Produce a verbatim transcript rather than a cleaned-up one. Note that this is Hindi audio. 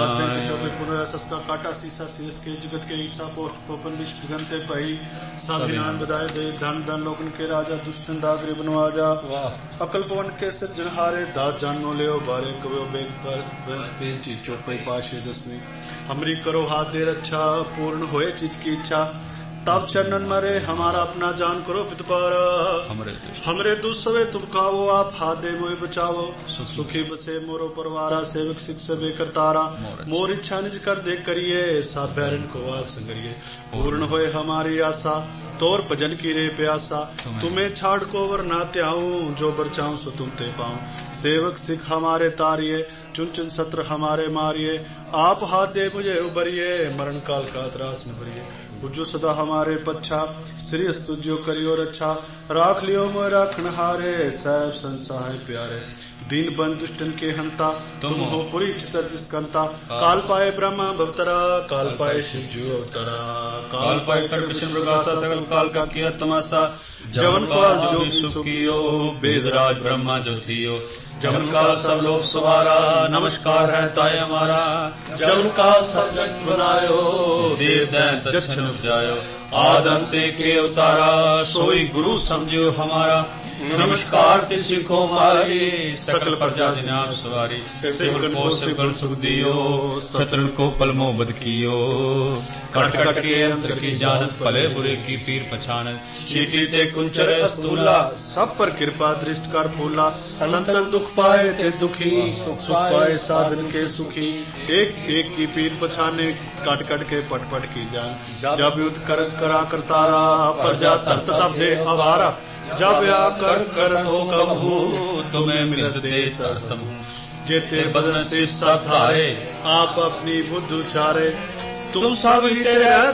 सस्ता काटा सीसा शेष के जगत के ईसा पोपन विष्ट गंते पही साभिनान बधाए दे धन धन लोकन के राजा दुष्टन दागरे बनवाजा अकल पवन के सिरजनहारे दास जानो ले बारे कवो बेग पर चौपई पाशे दसवीं हमरी करो हाथ दे रक्षा पूर्ण होए चित की इच्छा तब चरणन मरे हमारा अपना जान करो पितपारा हमरे हमरे दुस्सवे तुम खाओ आप हाथ दे मोए बचाओ सुखी बसे मोरो परवारा सेवक सिख सबे करतारा मोर इच्छा निज कर दे करिए सब बैरन को वास करिए पूर्ण होए हमारी आशा तोर भजन की रे प्यासा तुम्हें छाड़ को वर ना त्याऊं जो बरचाऊं सो तुम ते पाऊं सेवक सिख हमारे तारिये चुन चुन सत्र हमारे मारिये आप हाथ दे मुझे उबरिये मरण काल का त्रास न भरिये पूजो सदा हमारे पच्छा श्री स्तुज्यो करियो रक्षा राख लियो मोय राखन हारे सब संसार प्यारे दीन बंद दुष्टन के हंता तुम हो पुरी चितर दिस्कंता काल पाए ब्रह्मा भवतरा काल पाए शिव जो अवतरा काल पाए कर्कशन मृगासा सकल काल का किया तमाशा जवन काल जो सुखियो वेदराज ब्रह्मा जो थियो जवन का सब लोग सवारा नमस्कार है ताय हमारा जवन का सब जगत बनायो देव दैत्य जच्छन उपजायो आदंते के उतारा सोई गुरु समझो हमारा नमस्कार तिसिको मारी सकल प्रजा दिनाम सवारी सेवकन को सेवकन सुख दियो शत्रुन को पलमो बद कियो कट कट के अंतर की जानत भले बुरे की पीर पछानत चीटी ते कुंचर अस्तूला सब पर कृपा दृष्ट कर फूला संतन दुख पाए थे दुखी सुख पाए साधन के सुखी एक एक की पीर पछाने कट कट के पट पट की जान जब युद्ध कर करा करतारा प्रजा तरत तब दे अवारा जब आकर कर हो कबहू तुम्हें मिलत दे तरसमू जेते बदन से साधारे आप अपनी बुद्ध उचारे तुम सब ही तेरे